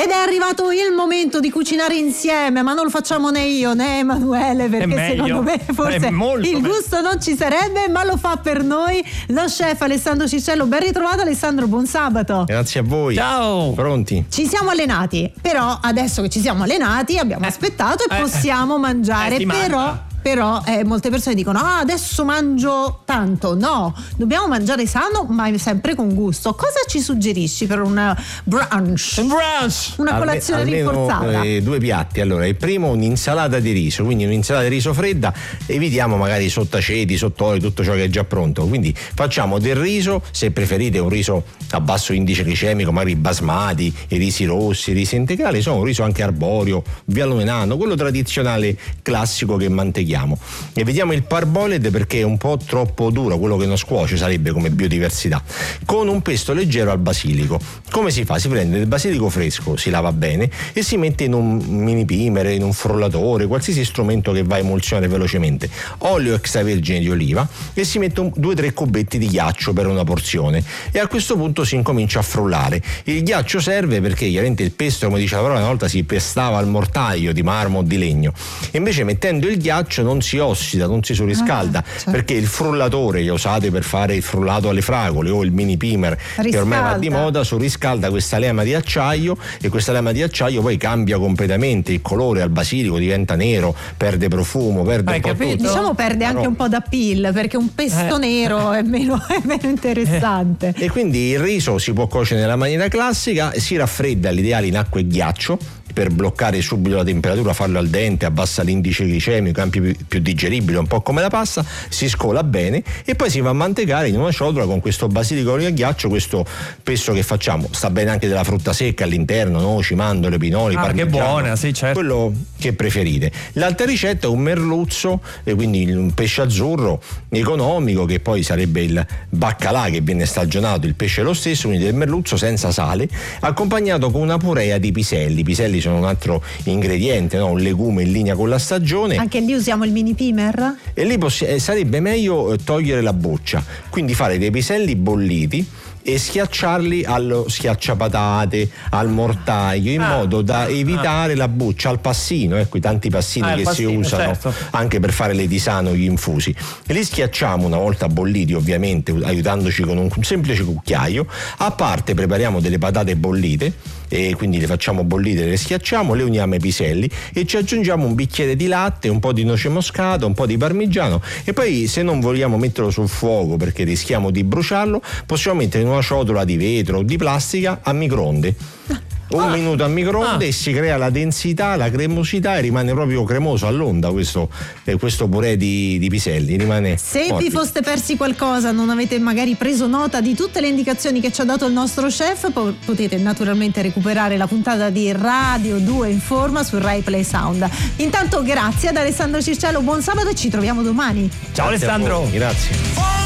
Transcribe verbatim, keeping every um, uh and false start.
Ed è arrivato il momento di cucinare insieme, ma non lo facciamo né io né Emanuele, perché secondo me forse il gusto non ci sarebbe, ma lo fa per noi lo chef Alessandro Ciccello. Ben ritrovato Alessandro, buon sabato. Grazie a voi. Ciao. Pronti? Ci siamo allenati, però adesso che ci siamo allenati abbiamo eh, aspettato e eh, possiamo mangiare, eh, però... Mangia. Però eh, molte persone dicono ah, adesso mangio tanto. No, dobbiamo mangiare sano ma sempre con gusto. Cosa ci suggerisci per un brunch? Un brunch! Una Alme, colazione rinforzata? Eh, due piatti. Allora, il primo un'insalata di riso, quindi un'insalata di riso fredda. Evitiamo magari sottaceti, sott'olio, tutto ciò che è già pronto. Quindi facciamo del riso, se preferite un riso a basso indice glicemico, magari basmati, i risi rossi, i risi integrali, sono un riso anche arborio, vialone nano, quello tradizionale classico che manteghiamo. E vediamo il parboiled perché è un po' troppo duro, quello che non scuoce sarebbe come biodiversità, con un pesto leggero al basilico. Come si fa? Si prende il basilico fresco, si lava bene e si mette in un mini pimer, in un frullatore, qualsiasi strumento che va a emulsionare velocemente, olio extravergine di oliva, e si mette due o tre cubetti di ghiaccio per una porzione, e a questo punto si incomincia a frullare. Il ghiaccio serve perché chiaramente il pesto, come diceva la parola, una volta si pestava al mortaio di marmo o di legno, e invece mettendo il ghiaccio non si ossida, non si surriscalda, ah, certo. Perché il frullatore che usate per fare il frullato alle fragole o il mini pimer riscalda, che ormai va di moda, surriscalda questa lama di acciaio, e questa lama di acciaio poi cambia completamente il colore al basilico, diventa nero, perde profumo, perde Hai un po' capito? tutto. Diciamo perde anche no. un po' d'appeal, perché un pesto eh. nero è meno, è meno interessante. E quindi il riso si può cuocere nella maniera classica, si raffredda all'ideale in acqua e ghiaccio per bloccare subito la temperatura, farlo al dente, abbassa l'indice glicemico, anche più, più digeribile, un po' come la pasta, si scola bene e poi si va a mantecare in una ciotola con questo basilico olio e ghiaccio, questo pesto che facciamo. Sta bene anche della frutta secca all'interno, noci, mandorle, pinoli, ah, parmigiano, che buona, sì, certo. Quello che preferite. L'altra ricetta è un merluzzo, e quindi un pesce azzurro economico, che poi sarebbe il baccalà che viene stagionato, il pesce è lo stesso, quindi del merluzzo senza sale, accompagnato con una purea di piselli. I piselli sono un altro ingrediente, no? Un legume in linea con la stagione. Anche lì usiamo il mini pimer? E lì poss- eh, sarebbe meglio togliere la boccia, quindi fare dei piselli bolliti e schiacciarli allo schiacciapatate, al mortaio, in ah, modo da evitare ah. la buccia, al passino, ecco i tanti passini ah, che passino, si usano certo. anche per fare le tisane o gli infusi. E li schiacciamo una volta bolliti, ovviamente aiutandoci con un semplice cucchiaio. A parte prepariamo delle patate bollite, e quindi le facciamo bollite, le schiacciamo, le uniamo ai piselli e ci aggiungiamo un bicchiere di latte, un po' di noce moscata, un po' di parmigiano, e poi, se non vogliamo metterlo sul fuoco perché rischiamo di bruciarlo, possiamo mettere in una ciotola di vetro o di plastica a microonde. Un ah, minuto a microonde ah. e si crea la densità, la cremosità, e rimane proprio cremoso all'onda questo, eh, questo purè di, di piselli. Rimane Se morbido. Vi foste persi qualcosa, non avete magari preso nota di tutte le indicazioni che ci ha dato il nostro chef, po- potete naturalmente recuperare la puntata di Radio due Informa su Rai Play Sound. Intanto grazie ad Alessandro Ciccello, buon sabato e ci troviamo domani. Ciao Grazie Alessandro. Grazie.